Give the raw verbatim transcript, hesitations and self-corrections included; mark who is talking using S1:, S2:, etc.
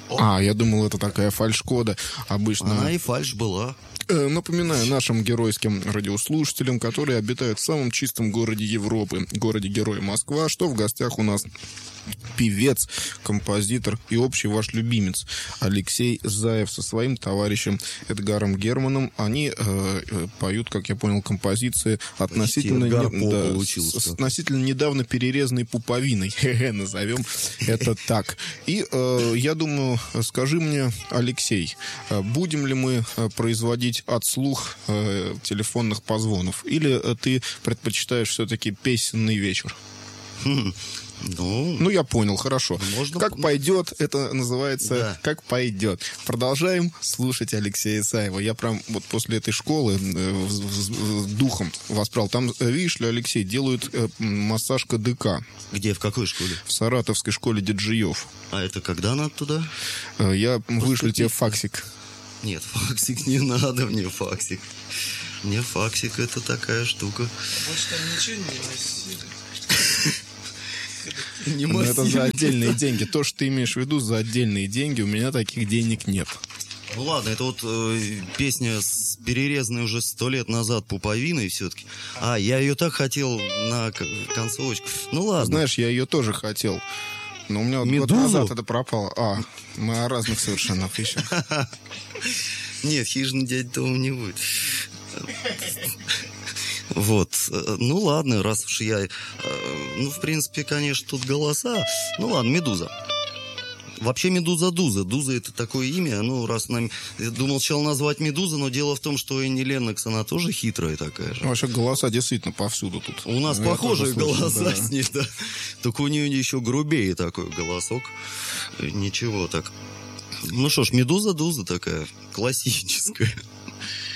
S1: А, я думал, это такая фальшь-кода обычно.
S2: Она и фальшь была.
S1: Напоминаю нашим геройским радиослушателям, которые обитают в самом чистом городе Европы, городе-герой Москва, что в гостях у нас певец, композитор и общий ваш любимец Алексей Заев со своим товарищем Эдгаром Германом. Они э, поют, как я понял, композиции относительно, не, да, с, относительно недавно перерезанной пуповиной, назовем это так. И э, я думаю, скажи мне, Алексей, будем ли мы производить отслух э, телефонных позвонов, или ты предпочитаешь все-таки песенный вечер?
S2: Хм. Ну,
S1: ну, я понял, хорошо.
S2: Можно...
S1: Как пойдет, это называется
S2: да.
S1: «Как пойдет». Продолжаем слушать Алексея Заева. Я прям вот после этой школы э, с, с духом воспрал. Там, видишь ли, Алексей, делают э, массаж ка дэ ка.
S2: Где, в какой школе?
S1: В Саратовской школе диджеев.
S2: А это когда надо туда?
S1: Э, я Просто вышлю тебе факсик.
S2: Нет, факсик не надо мне, факсик. Мне факсик — это такая штука.
S3: Может, там ничего не носили?
S2: Не
S1: Но это за отдельные деньги. То, что ты имеешь в виду, за отдельные деньги, у меня таких денег нет.
S2: Ну ладно, это вот э, песня с перерезанной уже сто лет назад пуповиной все-таки. А, я ее так хотел на концовочку. Ну ладно.
S1: Знаешь, я ее тоже хотел. Но у меня вот год назад это пропало. А, мы о разных совершенно вещах.
S2: Нет, хижина дядь дома не будет. Вот, ну ладно, раз уж я... Ну, в принципе, конечно, тут голоса. Ну ладно, «Медуза». Вообще «Медуза» Дуза. Дуза — это такое имя. Ну, раз нам... Я думал сначала назвать «Медуза», но дело в том, что Энни Леннокс, она тоже хитрая такая же.
S1: Вообще голоса действительно повсюду тут.
S2: У нас
S1: я
S2: похожие
S1: слышал,
S2: голоса
S1: да.
S2: с ней, да. Только у нее еще грубее такой голосок. Ничего так. Ну что ж, «Медуза Дуза» такая классическая.